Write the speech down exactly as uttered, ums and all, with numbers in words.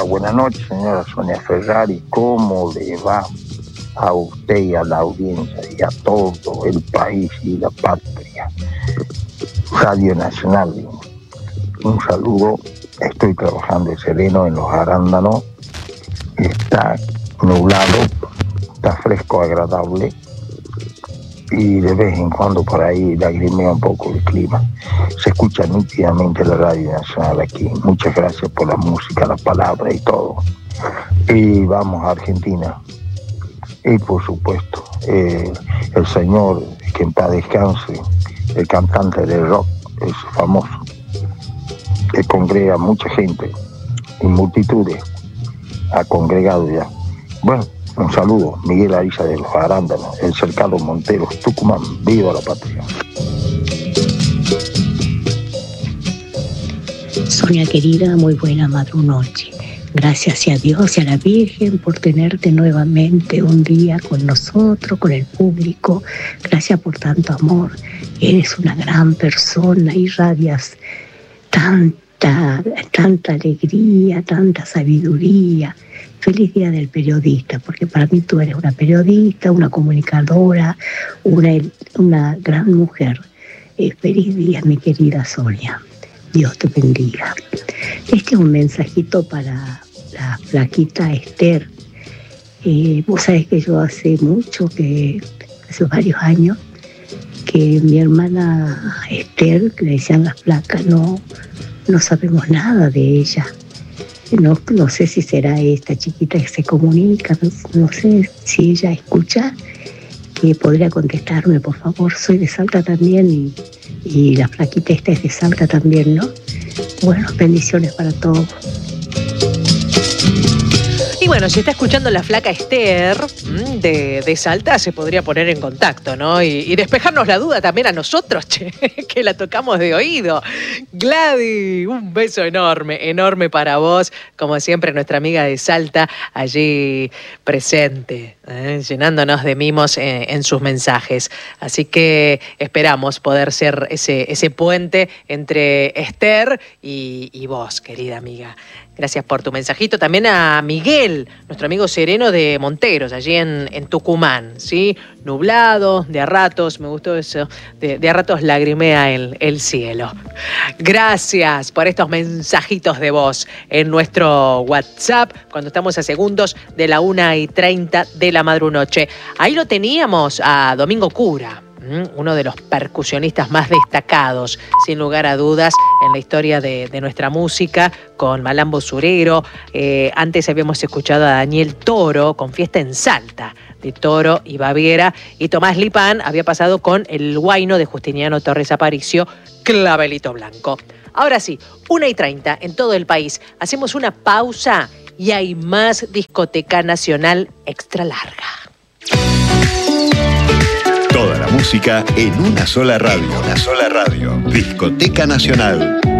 Hola, buenas noches, señora Sonia Ferrari. ¿Cómo le va a usted y a la audiencia y a todo el país y la patria? Radio Nacional, un saludo. Estoy trabajando en sereno en los arándanos. Está nublado, está fresco, agradable. Y de vez en cuando por ahí lagrimea un poco el clima. Se escucha nítidamente la Radio Nacional aquí. Muchas gracias por la música, la palabra y todo. Y vamos a Argentina. Y por supuesto, eh, el señor, que en paz descanse, el cantante de rock, es famoso, que congrega mucha gente, y multitudes, ha congregado ya. Bueno, un saludo, Miguel Ariza de los Arándanos, el Cercado Monteros, Tucumán. ¡Viva la patria! Sonia querida, muy buena madrunoche. Gracias a Dios y a la Virgen por tenerte nuevamente un día con nosotros, con el público. Gracias por tanto amor. Eres una gran persona, irradias tanta, tanta alegría, tanta sabiduría. Feliz Día del Periodista, porque para mí tú eres una periodista, una comunicadora, una, una gran mujer. Eh, feliz día, mi querida Sonia. Dios te bendiga. Este es un mensajito para la flaquita Esther. Eh, vos sabés que yo hace mucho, que hace varios años, que mi hermana Esther, que le decían la flaca, no, no sabemos nada de ella. No, no sé si será esta chiquita que se comunica, no, no sé si ella escucha, que podría contestarme, por favor. Soy de Salta también y, y la flaquita esta es de Salta también, ¿no? Bueno, bendiciones para todos. Y bueno, si está escuchando la flaca Esther de, de Salta, se podría poner en contacto, ¿no? Y, y despejarnos la duda también a nosotros, che, que la tocamos de oído. Gladys, un beso enorme, enorme para vos. Como siempre, nuestra amiga de Salta, allí presente, ¿eh? Llenándonos de mimos en, en sus mensajes. Así que esperamos poder ser ese, ese puente entre Esther y, y vos, querida amiga. Gracias por tu mensajito. También a Miguel, nuestro amigo sereno de Monteros, allí en, en Tucumán, ¿sí? Nublado, de a ratos, me gustó eso, de, de a ratos lagrimea el, el cielo. Gracias por estos mensajitos de voz en nuestro WhatsApp, cuando estamos a segundos de la una y treinta de la madrunoche. Ahí lo teníamos a Domingo Cura, uno de los percusionistas más destacados, sin lugar a dudas, en la historia de, de nuestra música, con Malambo Surero. Eh, antes habíamos escuchado a Daniel Toro con Fiesta en Salta, de Toro y Baviera. Y Tomás Lipán había pasado con el huayno de Justiniano Torres Aparicio, Clavelito Blanco. Ahora sí, una y treinta en todo el país. Hacemos una pausa y hay más discoteca nacional extra larga. Toda la música en una sola radio. En una sola radio. Discoteca Nacional.